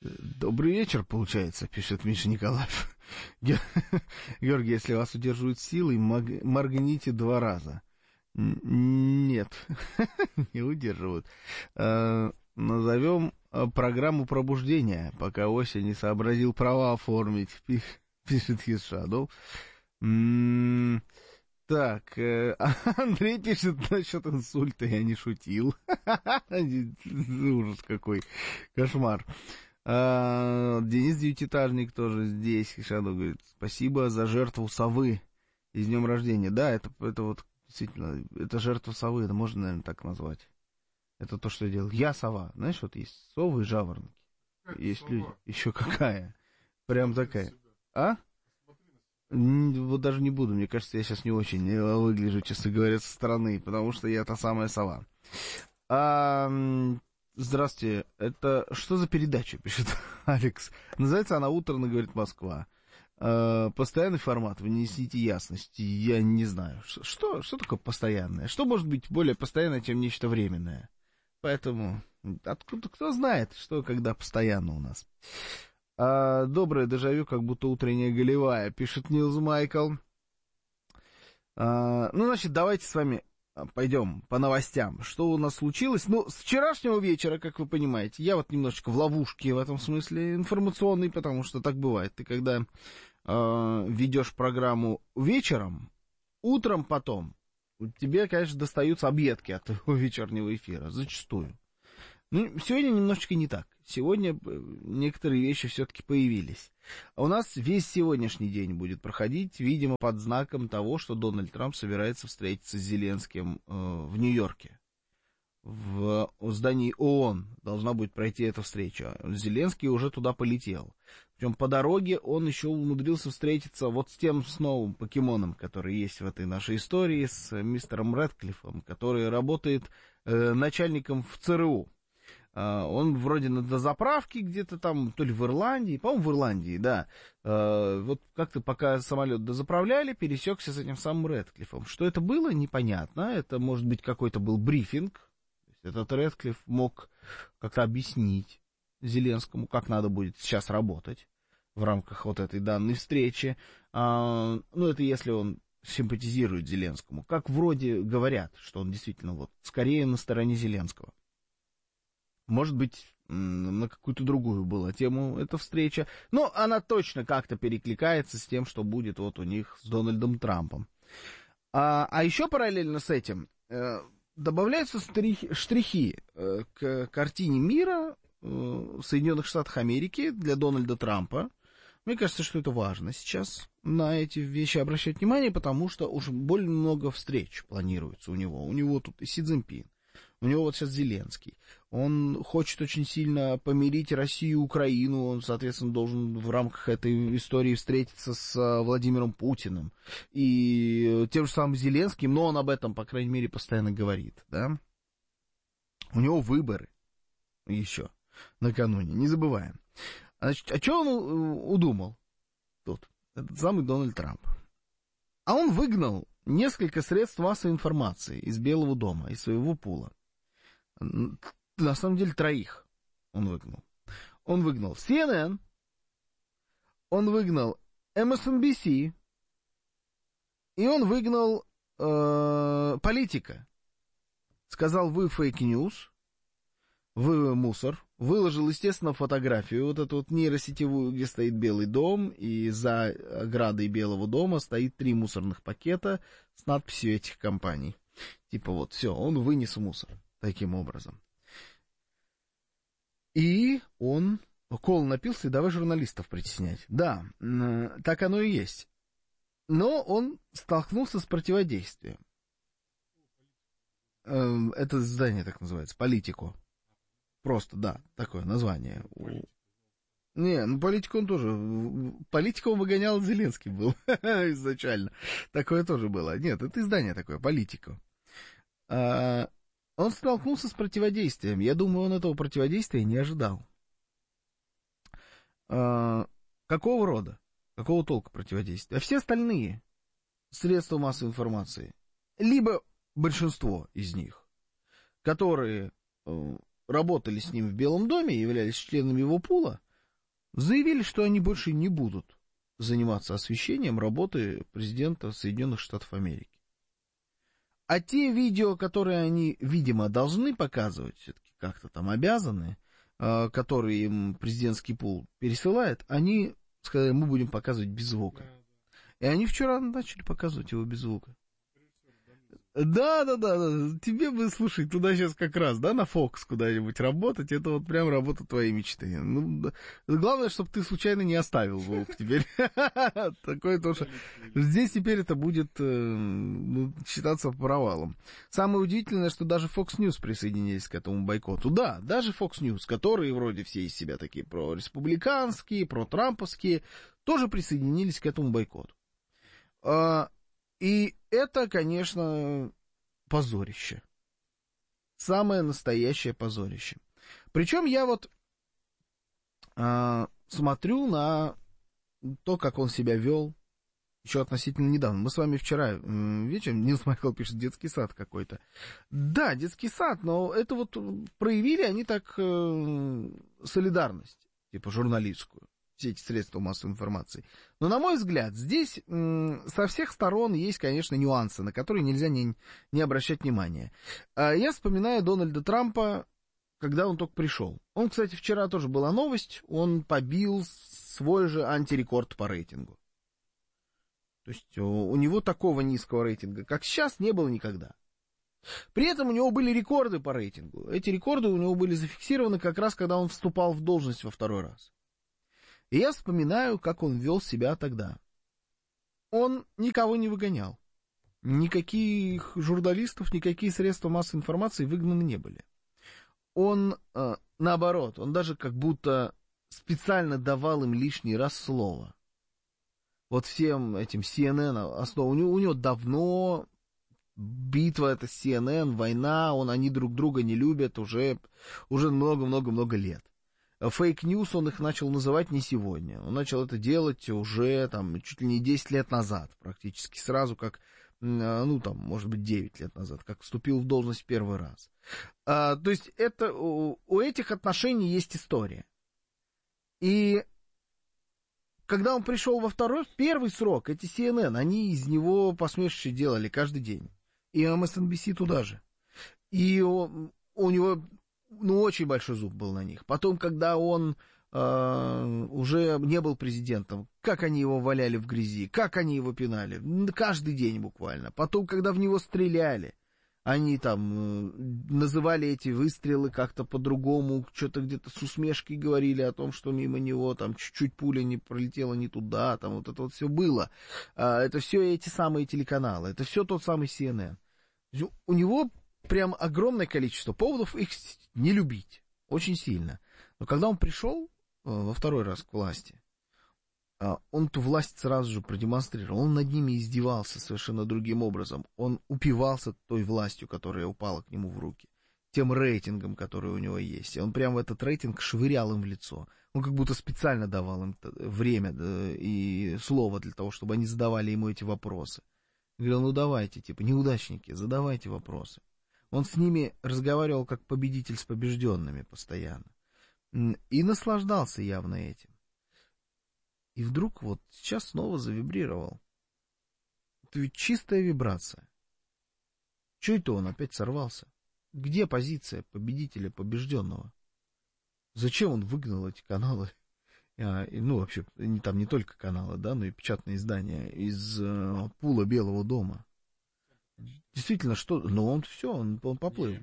Добрый вечер, получается, пишет Миша Николаев. Георгий, если вас удерживают силой, моргните 2 раза. Нет, не удерживают. Назовем программу пробуждения, пока Ося не сообразил права оформить, пишет Хисшадов. Так, Андрей пишет насчет инсульта, я не шутил. Ужас какой, кошмар. Денис Девятиэтажник тоже здесь. Хишадов говорит, спасибо за жертву совы и с днем рождения. Да, это вот действительно, это жертва совы, это можно, наверное, так назвать. Это то, что я делал. Я сова. Знаешь, вот есть совы и жаворонки. Есть люди. Еще какая? Прям такая. А? Вот даже не буду. Мне кажется, я сейчас не очень выгляжу, честно говоря, со стороны, потому что я та самая сова. Здравствуйте. Это что за передача, пишет Алекс. Называется она «Утренно говорит Москва». Постоянный формат, внесите ясность. Я не знаю. Что такое постоянное? Что может быть более постоянное, чем нечто временное? Поэтому, откуда, кто знает, что когда постоянно у нас. Доброе дежавю, как будто утренняя голевая, пишет Нилс Майкл. Значит, давайте с вами пойдем по новостям. Что у нас случилось? С вчерашнего вечера, как вы понимаете, я вот немножечко в ловушке в этом смысле информационной, потому что так бывает. Ты когда ведешь программу вечером, утром потом, тебе, конечно, достаются объедки от твоего вечернего эфира, зачастую. Сегодня немножечко не так. Сегодня некоторые вещи все-таки появились. А у нас весь сегодняшний день будет проходить, видимо, под знаком того, что Дональд Трамп собирается встретиться с Зеленским в Нью-Йорке. В здании ООН должна будет пройти эта встреча. Зеленский уже туда полетел. Причем по дороге он еще умудрился встретиться вот с тем новым покемоном, который есть в этой нашей истории, с мистером Рэдклиффом, который работает начальником в ЦРУ. Он вроде на дозаправке где-то там, то ли в Ирландии, по-моему, в Ирландии, да. Вот как-то пока самолет дозаправляли, пересекся с этим самым Рэдклиффом. Что это было, непонятно. Это, может быть, какой-то был брифинг. Этот Рэдклифф мог как-то объяснить Зеленскому, как надо будет сейчас работать в рамках вот этой данной встречи. Это если он симпатизирует Зеленскому. Как вроде говорят, что он действительно вот скорее на стороне Зеленского. Может быть, на какую-то другую была тему эта встреча. Но она точно как-то перекликается с тем, что будет вот у них с Дональдом Трампом. А еще параллельно с этим добавляются штрихи к картине мира Соединенных Штатов Америки для Дональда Трампа. Мне кажется, что это важно сейчас на эти вещи обращать внимание, потому что уж более много встреч планируется у него. У него тут и Си Цзиньпин. У него вот сейчас Зеленский. Он хочет очень сильно помирить Россию и Украину. Он, соответственно, должен в рамках этой истории встретиться с Владимиром Путиным. И тем же самым Зеленским, но он об этом, по крайней мере, постоянно говорит. Да? У него выборы еще накануне, не забываем. Значит, а что он удумал тут? Этот самый Дональд Трамп. А он выгнал несколько средств массовой информации из Белого дома, из своего пула. На самом деле 3 он выгнал. Он выгнал CNN, он выгнал MSNBC, и он выгнал Политика. Сказал, вы фейк-ньюс, вы мусор. Выложил, естественно, фотографию, вот эту вот нейросетевую, где стоит Белый дом, и за оградой Белого дома стоит 3 мусорных пакета с надписью этих компаний. Типа вот, все, он вынес мусор таким образом. И он кол напился, и давай журналистов притеснять. Да, так оно и есть. Но он столкнулся с противодействием. Это здание так называется, Политико. Просто, да, такое название. Не, Политику он тоже... Политику он выгонял, Зеленский был изначально. Такое тоже было. Нет, это издание такое, Политико. Он столкнулся с противодействием. Я думаю, он этого противодействия не ожидал. Какого рода? Какого толка противодействия? А все остальные средства массовой информации, либо большинство из них, которые... работали с ним в Белом доме, являлись членами его пула, заявили, что они больше не будут заниматься освещением работы президента Соединенных Штатов Америки. А те видео, которые они, видимо, должны показывать, все-таки как-то там обязаны, которые им президентский пул пересылает, они сказали, мы будем показывать без звука. И они вчера начали показывать его без звука. Да, тебе бы, слушай, туда сейчас как раз, да, на Fox куда-нибудь работать, это вот прям работа твоей мечты. Ну, главное, чтобы ты случайно не оставил звук теперь. Такое тоже. Здесь теперь это будет считаться провалом. Самое удивительное, что даже Fox News присоединились к этому бойкоту. Да, даже Fox News, которые вроде все из себя такие прореспубликанские, протрамповские, тоже присоединились к этому бойкоту. И это, конечно, позорище. Самое настоящее позорище. Причем я вот смотрю на то, как он себя вел еще относительно недавно. Мы с вами вчера вечером, Нилс Майкл пишет, детский сад какой-то. Да, детский сад, но это вот проявили они так солидарность, типа журналистскую. Все эти средства массовой информации. Но, на мой взгляд, здесь со всех сторон есть, конечно, нюансы, на которые нельзя не обращать внимания. Я вспоминаю Дональда Трампа, когда он только пришел. Он, кстати, вчера тоже была новость, он побил свой же антирекорд по рейтингу. То есть у него такого низкого рейтинга, как сейчас, не было никогда. При этом у него были рекорды по рейтингу. Эти рекорды у него были зафиксированы как раз, когда он вступал в должность во второй раз. И я вспоминаю, как он вел себя тогда. Он никого не выгонял. Никаких журналистов, никакие средства массовой информации выгнаны не были. Он, наоборот, он даже как будто специально давал им лишний раз слово. Вот всем этим CNN, у него давно битва это с CNN, война, они друг друга не любят уже много-много-много лет. Фейк-ньюс он их начал называть не сегодня. Он начал это делать уже там, чуть ли не 10 лет назад, практически сразу, как, может быть, 9 лет назад, как вступил в должность в первый раз. То есть это, у этих отношений есть история. И когда он пришел во первый срок, эти CNN, они из него посмешище делали каждый день. И MSNBC туда же. И у него... очень большой зуб был на них. Потом, когда он уже не был президентом, как они его валяли в грязи, как они его пинали, каждый день буквально. Потом, когда в него стреляли, они там называли эти выстрелы как-то по-другому, что-то где-то с усмешкой говорили о том, что мимо него там чуть-чуть пуля не пролетела не туда, там вот это вот все было. Это все эти самые телеканалы, это все тот самый CNN. У него прям огромное количество поводов их не любить. Очень сильно. Но когда он пришел во второй раз к власти, он эту власть сразу же продемонстрировал. Он над ними издевался совершенно другим образом. Он упивался той властью, которая упала к нему в руки. Тем рейтингом, который у него есть. И он прям в этот рейтинг швырял им в лицо. Он как будто специально давал им время и слово для того, чтобы они задавали ему эти вопросы. Говорил, давайте, неудачники, задавайте вопросы. Он с ними разговаривал как победитель с побежденными постоянно. И наслаждался явно этим. И вдруг вот сейчас снова завибрировал. Это ведь чистая вибрация. Чего это он опять сорвался? Где позиция победителя, побежденного? Зачем он выгнал эти каналы? Вообще, там не только каналы, да, но и печатные издания из пула Белого дома. Действительно, он поплыл.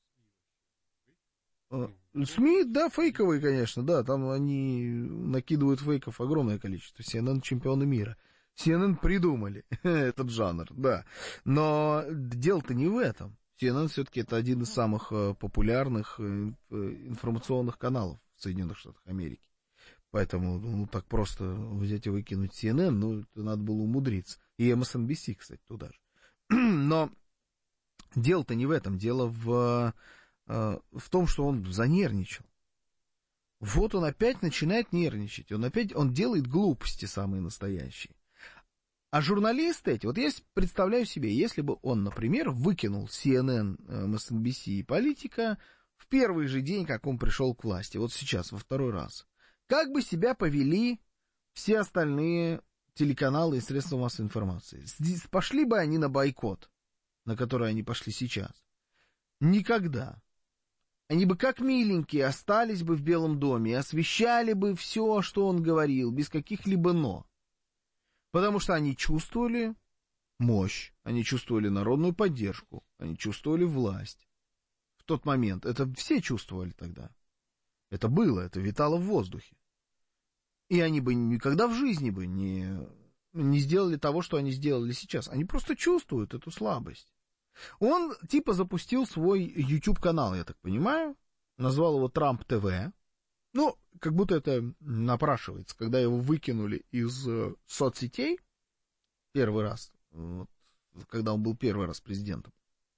СМИ, да, фейковые, конечно, да, там они накидывают фейков огромное количество. CNN чемпионы мира. CNN придумали этот жанр, да. Но дело-то не в этом. CNN все-таки это один из самых популярных информационных каналов в Соединенных Штатах Америки. Поэтому, так просто взять и выкинуть CNN, это надо было умудриться. И MSNBC, кстати, туда же. Но дело-то не в этом. Дело в том, что он занервничал. Вот он опять начинает нервничать. Он делает глупости самые настоящие. А журналисты эти, вот я представляю себе, если бы он, например, выкинул CNN, MSNBC и Политика в первый же день, как он пришел к власти, вот сейчас, во второй раз. Как бы себя повели все остальные телеканалы и средства массовой информации? Пошли бы они на бойкот, на который они пошли сейчас? Никогда. Они бы как миленькие остались бы в Белом доме и освещали бы все, что он говорил, без каких-либо «но». Потому что они чувствовали мощь, они чувствовали народную поддержку, они чувствовали власть. В тот момент это все чувствовали тогда. Это было, это витало в воздухе. И они бы никогда в жизни бы не сделали того, что они сделали сейчас. Они просто чувствуют эту слабость. Он типа запустил свой YouTube-канал, я так понимаю, назвал его Трамп ТВ. Ну, как будто это напрашивается, когда его выкинули из соцсетей первый раз, вот, когда он был первый раз президентом,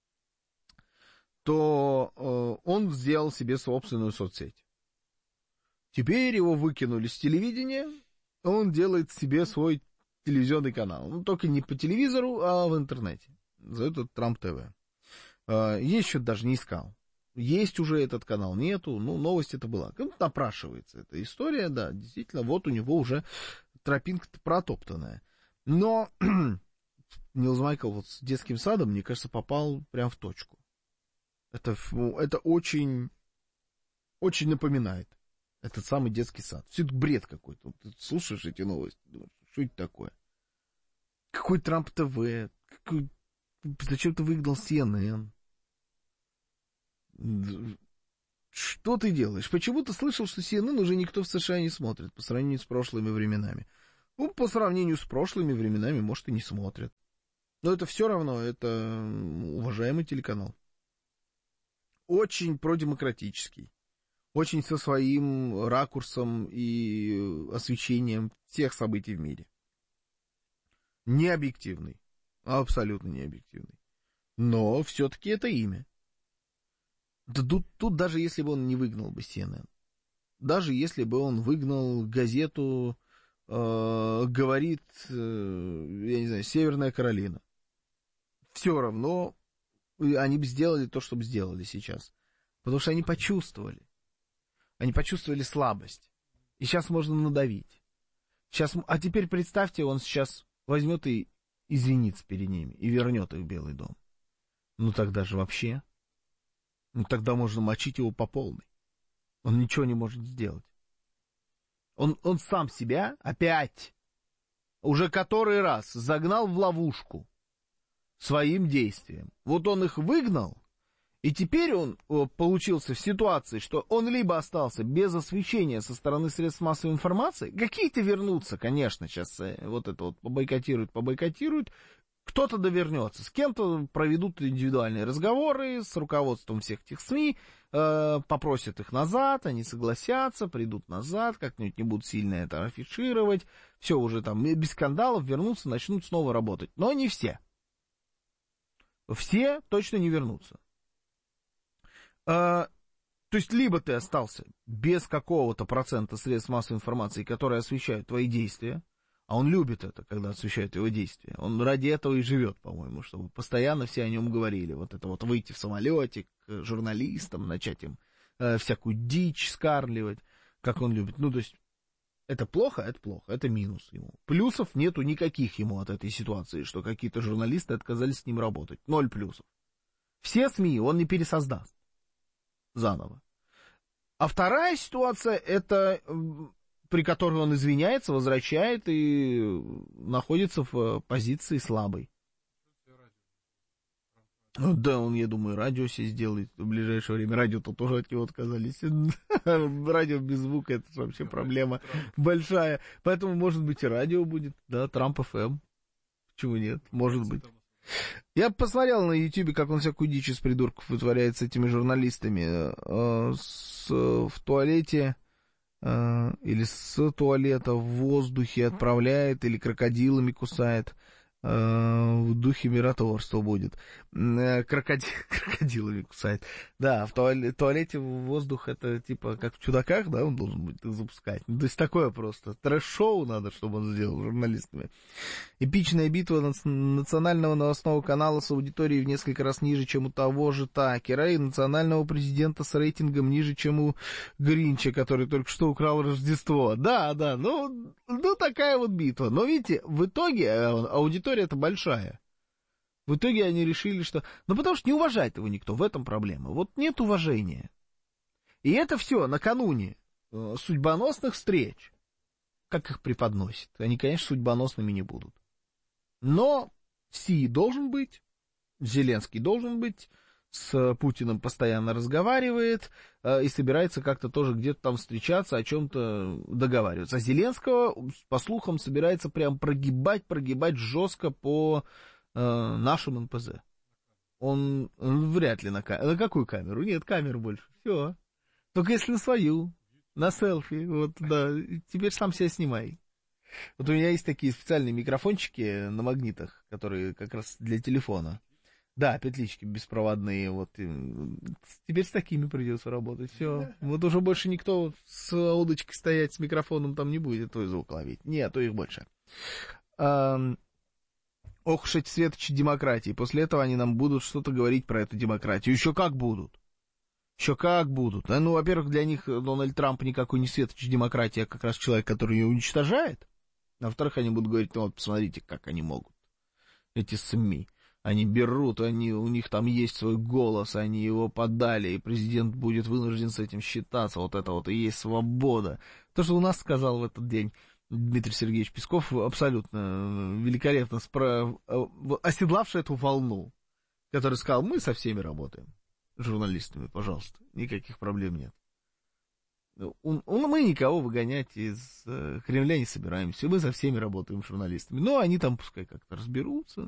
то он сделал себе собственную соцсеть. Теперь его выкинули с телевидения, он делает себе свой телевизионный канал. Ну, только не по телевизору, а в интернете. Зовут это Трамп ТВ. Есть что-то даже не искал. Есть уже этот канал, нету. Ну, новость это была. Напрашивается эта история, да, действительно, вот у него уже тропинка-то протоптанная. Но Нилс Майкл вот с детским садом, мне кажется, попал прям в точку. Это очень, очень напоминает этот самый детский сад. Все это бред какой-то. Вот ты слушаешь эти новости, думаешь, что это такое? Какой Трамп ТВ? Зачем ты выгнал CNN? Что ты делаешь? Почему ты слышал, что CNN уже никто в США не смотрит по сравнению с прошлыми временами? Ну, по сравнению с прошлыми временами, может, и не смотрят. Но это все равно, это уважаемый телеканал. Очень продемократический. Очень со своим ракурсом и освещением всех событий в мире. Необъективный. Абсолютно необъективный. Но все-таки это имя. Да тут даже если бы он не выгнал бы CNN, даже если бы он выгнал газету, говорит, я не знаю, Северная Каролина, все равно они бы сделали то, что бы сделали сейчас. Потому что они почувствовали. Они почувствовали слабость. И сейчас можно надавить. Сейчас, а теперь представьте, он сейчас возьмет и извинится перед ними и вернет их в Белый дом. Ну тогда же вообще. Ну тогда можно мочить его по полной. Он ничего не может сделать. Он сам себя опять, уже который раз, загнал в ловушку своим действием. Вот он их выгнал, и теперь он получился в ситуации, что он либо остался без освещения со стороны средств массовой информации, какие-то вернутся, конечно, сейчас вот это вот побойкотируют, кто-то довернется, с кем-то проведут индивидуальные разговоры с руководством всех этих СМИ, попросят их назад, они согласятся, придут назад, как-нибудь не будут сильно это афишировать, все уже там без скандалов вернутся, начнут снова работать. Но не все. Все точно не вернутся. То есть, либо ты остался без какого-то процента средств массовой информации, которые освещают твои действия, а он любит это, когда освещают его действия. Он ради этого и живет, по-моему, чтобы постоянно все о нем говорили. Вот это вот выйти в самолете к журналистам, начать им всякую дичь скармливать, как он любит. Ну, то есть, это плохо, это минус ему. Плюсов нету никаких ему от этой ситуации, что какие-то журналисты отказались с ним работать. 0 плюсов. Все СМИ он не пересоздаст заново. А вторая ситуация, это при которой он извиняется, возвращает и находится в позиции слабой. Да, он, я думаю, радио себе сделает в ближайшее время. Радио-то тоже от него отказались. Радио без звука — это вообще проблема большая. Поэтому, может быть, и радио будет. Да, Трамп ФМ. Почему нет? Может быть. Я посмотрел на Ютубе, как он всякую дичь из придурков вытворяет с этими журналистами. В туалете или с туалета в воздухе отправляет, или крокодилами кусает. в духе миротворства будет. Крокодилами кусает. Да, в туалете воздух это типа как в «Чудаках», да, он должен быть запускать. Ну, то есть такое просто. Трэш-шоу надо, чтобы он сделал журналистами. Эпичная битва национального новостного канала с аудиторией в несколько раз ниже, чем у того же Такера, и национального президента с рейтингом ниже, чем у Гринча, который только что украл Рождество. Да, ну такая вот битва. Но видите, в итоге аудитория-то большая. В итоге они решили, что... Ну, потому что не уважает его никто, в этом проблема. Вот нет уважения. И это все накануне судьбоносных встреч. Как их преподносят? Они, конечно, судьбоносными не будут. Но Си должен быть, Зеленский должен быть, с Путиным постоянно разговаривает и собирается как-то тоже где-то там встречаться, о чем-то договариваться. А Зеленского, по слухам, собирается прям прогибать жестко по нашим НПЗ. Он вряд ли на какую камеру? Нет, камеру больше. Все. Только если на свою, на селфи. Вот, да, теперь сам себя снимай. Вот у меня есть такие специальные микрофончики на магнитах, которые как раз для телефона. Да, петлички беспроводные, вот. Теперь с такими придется работать. Все. Вот уже больше никто с удочкой стоять с микрофоном там не будет, твой звук ловить. Нет, то их больше. Ох уж эти светочи демократии. После этого они нам будут что-то говорить про эту демократию. Еще как будут. Еще как будут. Ну, во-первых, для них Дональд Трамп никакой не светоч демократии, а как раз человек, который ее уничтожает. А во-вторых, они будут говорить, ну вот посмотрите, как они могут. Эти СМИ. Они берут, у них там есть свой голос, они его подали, и президент будет вынужден с этим считаться. Вот это вот и есть свобода. То, что у нас сказал в этот день Дмитрий Сергеевич Песков, абсолютно великолепно оседлавший эту волну, который сказал, мы со всеми работаем, журналистами, пожалуйста, никаких проблем нет. Мы никого выгонять из Кремля не собираемся, мы со всеми работаем журналистами. Но они там пускай как-то разберутся.